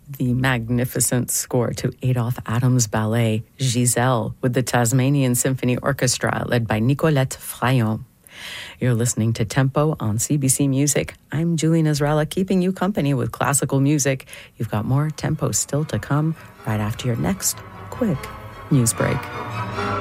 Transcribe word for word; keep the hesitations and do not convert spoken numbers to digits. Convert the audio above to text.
the magnificent score to Adolphe Adams' ballet, Giselle, with the Tasmanian Symphony Orchestra, led by Nicolette Fraillon. You're listening to Tempo on C B C Music. I'm Julie Nasrallah, keeping you company with classical music. You've got more Tempo still to come right after your next quick news break.